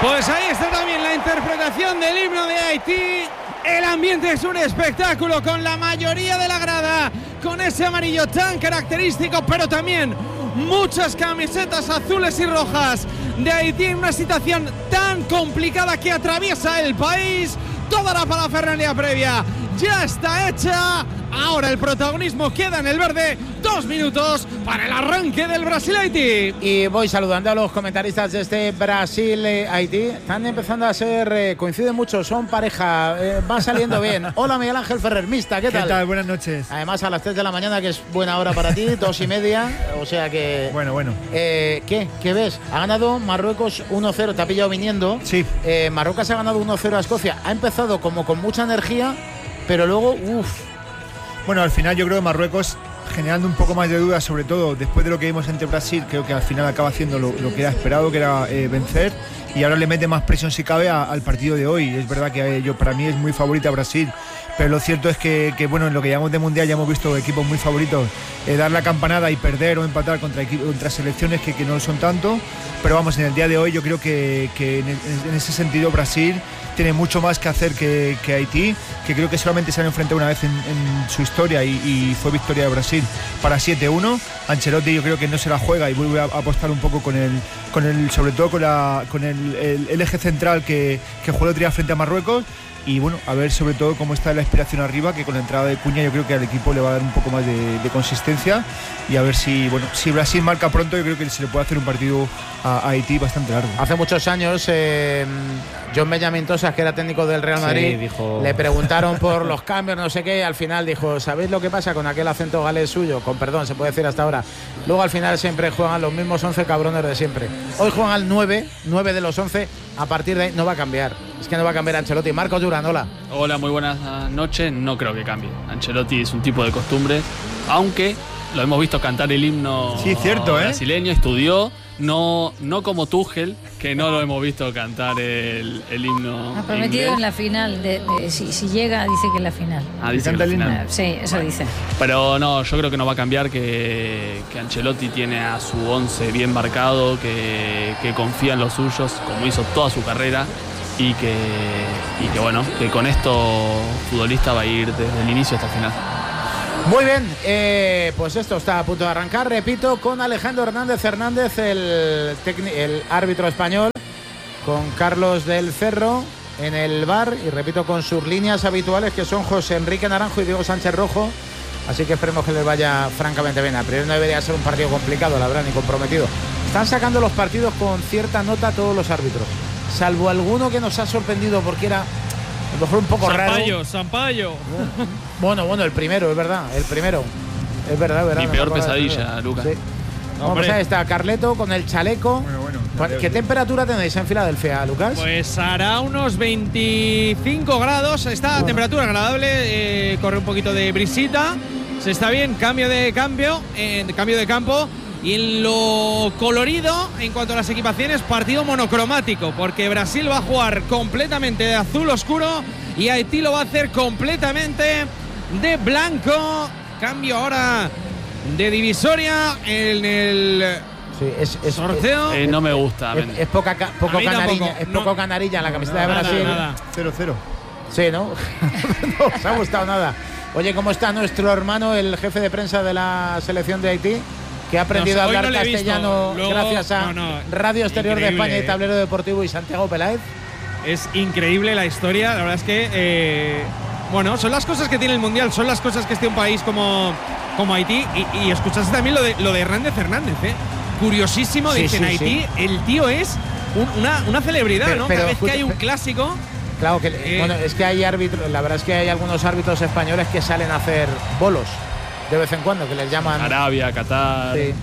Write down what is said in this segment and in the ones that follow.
Pues ahí está también la interpretación del himno de Haití. El ambiente es un espectáculo con la mayoría de la grada, con ese amarillo tan característico, pero también muchas camisetas azules y rojas de Haití en una situación tan complicada que atraviesa el país. Toda la parafernalia previa ya está hecha. Ahora el protagonismo queda en el verde. 2 minutos para el arranque del Brasil-Haití. Y voy saludando a los comentaristas de este Brasil-Haití. Están empezando a ser, coinciden mucho, son pareja, va saliendo bien. Hola Miguel Ángel Ferrer, Mista, ¿qué tal? ¿Qué tal? Buenas noches. Además a las 3 de la mañana, que es buena hora para ti, 2:30, o sea que… Bueno. ¿Qué ves? Ha ganado Marruecos 1-0, te ha pillado viniendo. Sí. Marruecos ha ganado 1-0 a Escocia. Ha empezado como con mucha energía, pero luego, Bueno, al final yo creo que Marruecos, generando un poco más de dudas, sobre todo después de lo que vimos ante Brasil, creo que al final acaba haciendo lo que era esperado, que era vencer, y ahora le mete más presión si cabe al partido de hoy. Es verdad que para mí es muy favorita Brasil, pero lo cierto es que bueno, en lo que llamamos de Mundial ya hemos visto equipos muy favoritos dar la campanada y perder o empatar contra selecciones que no lo son tanto, pero vamos, en el día de hoy yo creo que en ese sentido Brasil tiene mucho más que hacer que Haití, que creo que solamente se han enfrentado una vez en su historia y fue victoria de Brasil para 7-1. Ancelotti yo creo que no se la juega y vuelve a apostar un poco con el sobre todo con el eje central que jugó el otro día frente a Marruecos. Y bueno, a ver sobre todo cómo está la inspiración arriba, que con la entrada de Cuña yo creo que al equipo le va a dar un poco más de consistencia, y a ver si Brasil marca pronto, yo creo que se le puede hacer un partido a Haití bastante largo. Hace muchos años John Benjamín Tosas, que era técnico del Real Madrid, le preguntaron por los cambios, no sé qué, al final dijo, ¿sabéis lo que pasa con aquel acento galés suyo? Con perdón, se puede decir hasta ahora. Luego al final siempre juegan los mismos 11 cabrones de siempre. Hoy juegan al 9 de los 11, a partir de ahí no va a cambiar. Es que no va a cambiar Ancelotti. Marcos Durán, hola. Hola, muy buenas noches. No creo que cambie. Ancelotti es un tipo de costumbre, aunque lo hemos visto cantar el himno brasileño, estudió, no como Tuchel, que no lo hemos visto cantar el himno. Ha prometido inglés. En la final, si llega, dice que en la final. Dice que en la final. Sí, eso dice. Pero no, yo creo que no va a cambiar, que Ancelotti tiene a su 11 bien marcado, que confía en los suyos, como hizo toda su carrera. Y que bueno, que con esto futbolista va a ir desde el inicio hasta el final. Muy bien, pues esto está a punto de arrancar, repito, con Alejandro Hernández, el árbitro español, con Carlos del Cerro en el VAR, y repito, con sus líneas habituales, que son José Enrique Naranjo y Diego Sánchez Rojo. Así que esperemos que les vaya francamente bien. A priori no debería ser un partido complicado, la verdad, ni comprometido. Están sacando los partidos con cierta nota todos los árbitros, salvo alguno que nos ha sorprendido porque era a lo mejor un poco raro. Sampaio. Bueno, el primero, es verdad. El primero. Es verdad. Mi peor pesadilla, Lucas. Sí. Vamos a ver, está Carleto con el chaleco. Bueno. ¿Qué temperatura tenéis en Filadelfia, Lucas? Pues hará unos 25 grados. Está temperatura agradable. Corre un poquito de brisita. Se está bien. Cambio de campo. Y en lo colorido, en cuanto a las equipaciones, partido monocromático, porque Brasil va a jugar completamente de azul oscuro y Haití lo va a hacer completamente de blanco. Cambio ahora de divisoria en el sorteo. No me gusta. Es poco canarilla en la camiseta de Brasil. Nada. 0-0. Sí, ¿no? No os ha gustado nada. Oye, ¿cómo está nuestro hermano, el jefe de prensa de la selección de Haití? Que ha aprendido a hablar castellano gracias a Radio Exterior de España y Tablero Deportivo y Santiago Peláez. Es increíble la historia, la verdad es que son las cosas que tiene el Mundial, son las cosas que esté un país como Haití. Y escuchaste también lo de Hernández, curiosísimo, dicen Haití, el tío es una celebridad, ¿no? Cada vez que hay un clásico. Claro, es que hay árbitros, la verdad es que hay algunos árbitros españoles que salen a hacer bolos de vez en cuando, que les llaman Arabia, Qatar. Sí.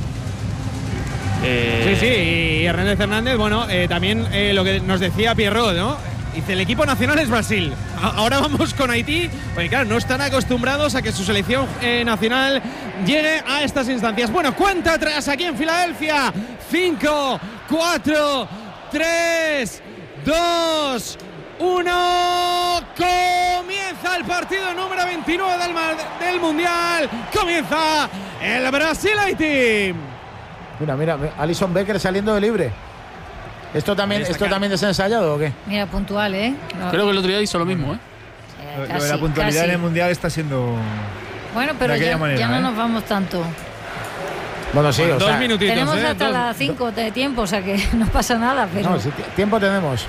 Y Hernández, también lo que nos decía Pierrot, ¿no? Dice, el equipo nacional es Brasil. Ahora vamos con Haití, porque claro, no están acostumbrados a que su selección nacional llegue a estas instancias. Bueno, cuenta atrás aquí en Filadelfia. 5, 4, 3, 2, 1. Comienza el partido número 29 del Mundial. Comienza el Brasil-Haití. Mira, Alison Becker saliendo de libre. ¿Esto también es ensayado o qué? Mira, puntual, ¿eh? Creo que el otro día hizo lo mismo, ¿eh? Lo de la puntualidad en el Mundial está siendo... Bueno, pero de aquella manera, ya no nos vamos tanto. Bueno, sí, Bueno, o sea, 2 minutitos. Tenemos hasta las 5 de tiempo, o sea que no pasa nada, pero... no, sí, tiempo tenemos.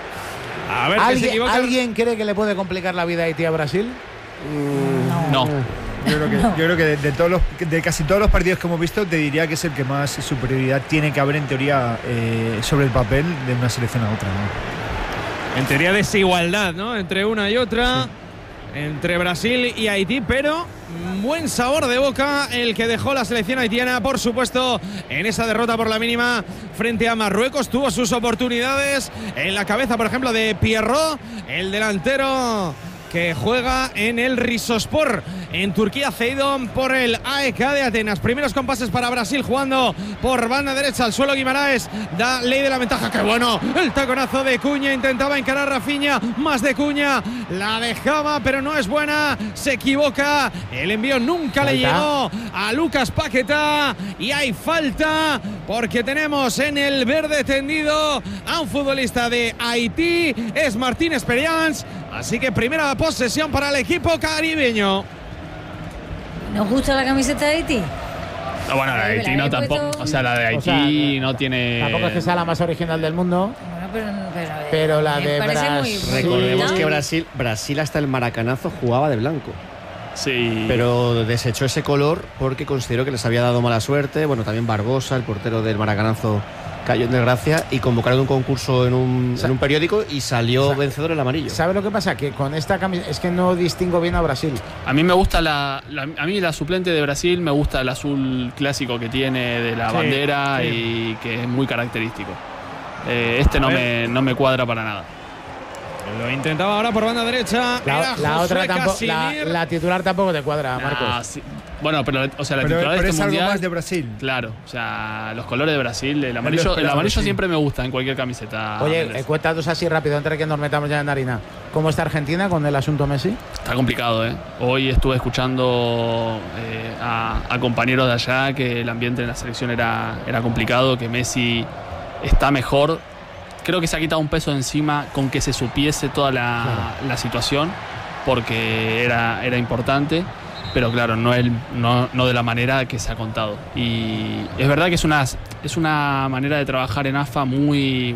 A ver, que se equivoca. ¿Alguien cree que le puede complicar la vida a Haití a Brasil? No. Yo creo que de casi todos los partidos que hemos visto, te diría que es el que más superioridad tiene que haber en teoría sobre el papel de una selección a otra, ¿no? En teoría desigualdad, ¿no? Entre una y otra, entre Brasil y Haití, pero buen sabor de boca el que dejó la selección haitiana, por supuesto, en esa derrota por la mínima frente a Marruecos. Tuvo sus oportunidades en la cabeza, por ejemplo, de Pierrot, el delantero que juega en el Rizospor en Turquía, cedido por el AEK de Atenas. Primeros compases para Brasil, jugando por banda derecha al suelo. Guimaraes da ley de la ventaja. ¡Qué bueno! El taconazo de Cuña, intentaba encarar Rafinha, más de Cuña, la dejaba, pero no es buena, se equivoca, el envío nunca le llegó a Lucas Paquetá y hay falta porque tenemos en el verde tendido a un futbolista de Haití, es Martín Esperians, así que primera posesión para el equipo caribeño. ¿Nos gusta la camiseta de Haití? No, bueno, la de Haití no tampoco. O sea, la de Haití no tiene. Tampoco es que sea la más original del mundo. Bueno, Pero la me de parece muy Brasil- Recordemos bonita. que Brasil hasta el maracanazo jugaba de blanco. Sí. Pero desechó ese color porque consideró que les había dado mala suerte. Bueno, también Barbosa, el portero del maracanazo, cayó en desgracia y convocaron un concurso en un periódico y salió vencedor el amarillo. ¿Sabe lo que pasa? Que con esta camiseta es que no distingo bien a Brasil. A mí me gusta a mí la suplente de Brasil me gusta el azul clásico que tiene de la bandera y que es muy característico. No me cuadra para nada. Lo intentaba ahora por banda derecha. La otra tampoco, la titular tampoco te cuadra, Marcos. Sí. Bueno, pero la titular de Pero este es algo mundial, más de Brasil. claro, o sea, los colores de Brasil, el amarillo sí. siempre me gusta en cualquier camiseta. Oye, cuéntanos así rápido antes de que nos metamos ya en harina. ¿Cómo está Argentina con el asunto Messi? Está complicado, ¿eh? Hoy estuve escuchando a compañeros de allá que el ambiente en la selección era complicado, que Messi está mejor. Creo que se ha quitado un peso de encima con que se supiese toda la situación, porque era importante, pero claro, no de la manera que se ha contado. Y es verdad que es una manera de trabajar en AFA muy